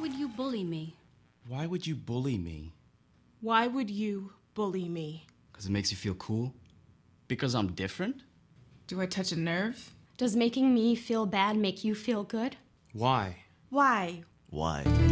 would you bully me? Why would you bully me? Why would you bully me? Because it makes you feel cool? Because I'm different? Do I touch a nerve? Does making me feel bad make you feel good? Why? Why? Why?